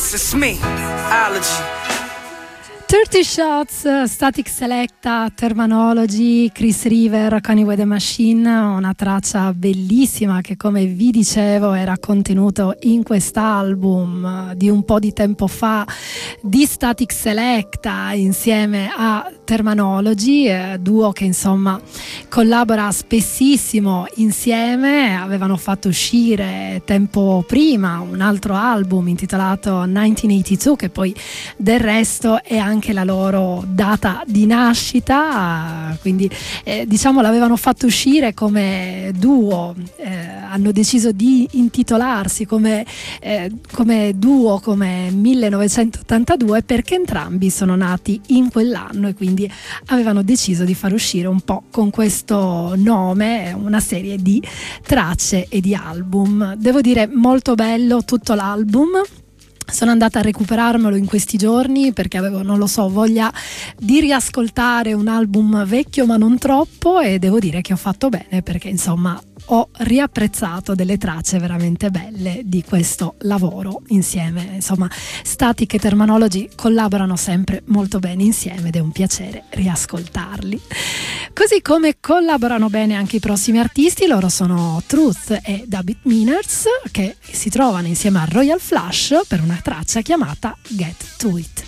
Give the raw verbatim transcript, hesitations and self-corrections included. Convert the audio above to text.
Yes, it's me, Allergy. thirty Shots, Static Selecta, Terminology, Chris River, Connie with the Machine, una traccia bellissima che, come vi dicevo, era contenuto in quest'album di un po' di tempo fa di Static Selecta insieme a Terminology, eh, duo che insomma collabora spessissimo insieme. Avevano fatto uscire tempo prima un altro album intitolato millenovecentottantadue, che poi del resto è anche la loro data di nascita, quindi eh, diciamo l'avevano fatto uscire come duo, eh, hanno deciso di intitolarsi come, eh, come duo, come millenovecentottantadue, perché entrambi sono nati in quell'anno e quindi avevano deciso di far uscire un po' con questo nome una serie di tracce e di album. Devo dire molto bello tutto l'album. Sono andata a recuperarmelo in questi giorni perché avevo, non lo so, voglia di riascoltare un album vecchio ma non troppo, e devo dire che ho fatto bene perché insomma ho riapprezzato delle tracce veramente belle di questo lavoro insieme. Insomma, Static e Terminology collaborano sempre molto bene insieme ed è un piacere riascoltarli. Così come collaborano bene anche i prossimi artisti. Loro sono Truth e David Miners, che si trovano insieme a Royal Flush per una traccia chiamata Get To It.